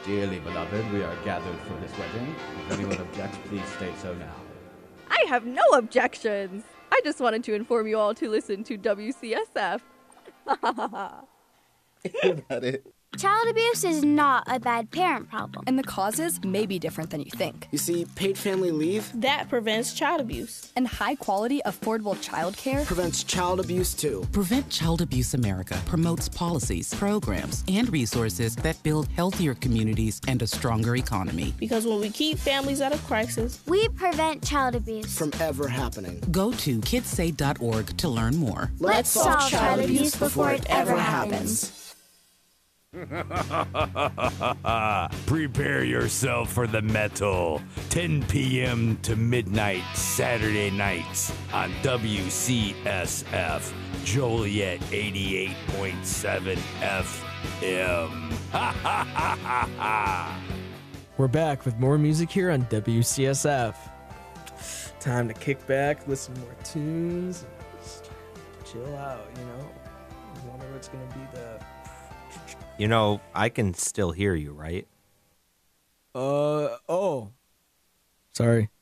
Dearly beloved, we are gathered for this wedding. If anyone objects, please state so now. I have no objections. I just wanted to inform you all to listen to WCSF. About it. Child abuse is not a bad parent problem. And the causes may be different than you think. You see, paid family leave that prevents child abuse. And high-quality, affordable childcare prevents child abuse, too. Prevent Child Abuse America promotes policies, programs, and resources that build healthier communities and a stronger economy. Because when we keep families out of crisis, we prevent child abuse from ever happening. Go to kidssay.org to learn more. Let's solve child abuse before it ever happens. Prepare yourself for the metal. 10 p.m. to midnight Saturday nights on WCSF Joliet 88.7 FM. We're back with more music here on WCSF. Time to kick back, listen to more tunes, and just chill out, you know? I wonder what's going to be the... You know, I can still hear you, right? Oh. Sorry.